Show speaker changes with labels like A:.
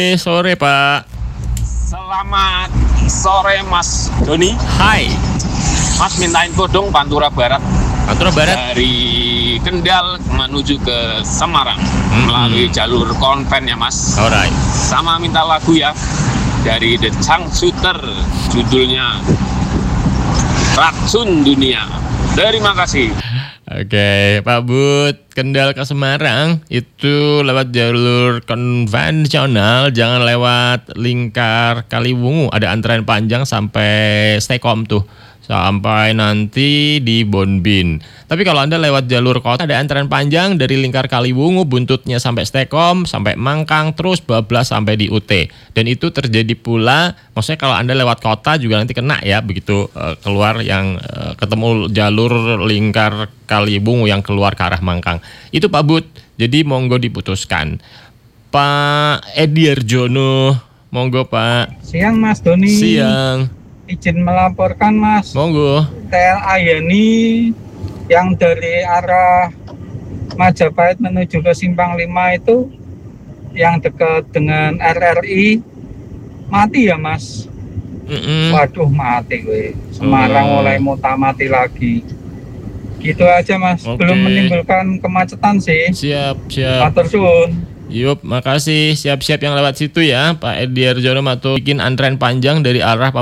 A: Sore Pak.
B: Selamat sore Mas Doni.
A: Hai.
B: Mas minta info dong Pantura Barat.
A: Pantura Barat.
B: Dari Kendal menuju ke Semarang melalui jalur konven ya Mas.
A: Alright.
B: Sama minta lagu ya dari The Changshooter, judulnya Racun Dunia. Terima kasih.
A: Oke, Pak Bud, Kendal ke Semarang itu lewat jalur konvensional, jangan lewat lingkar Kaliwungu. Ada antrean panjang sampai Stekom tuh, sampai nanti di Bonbin. Tapi kalau Anda lewat jalur kota, ada antrean panjang dari lingkar Kaliwungu, buntutnya sampai Stekom, sampai Mangkang, terus bablas sampai di UT. Dan itu terjadi pula, maksudnya kalau Anda lewat kota juga nanti kena ya, begitu keluar yang ketemu jalur lingkar Kaliwungu yang keluar ke arah Mangkang. Itu Pak Bud, jadi monggo diputuskan. Pak Edi Arjono, monggo Pak.
C: Siang Mas Doni.
A: Siang.
C: Izin melaporkan Mas.
A: Monggo.
C: TL Ayani yang dari arah Majapahit menuju ke Simpang 5 itu yang dekat dengan RRI mati ya Mas. Waduh mati gue. Semarang mulai muta mati lagi. Gitu aja Mas.
A: Oke.
C: Belum menimbulkan kemacetan sih.
A: Siap.
C: Matur suwun.
A: Yup, makasih. Siap-siap yang lewat situ ya, Pak Edi Arjono. Bikin antrean panjang dari arah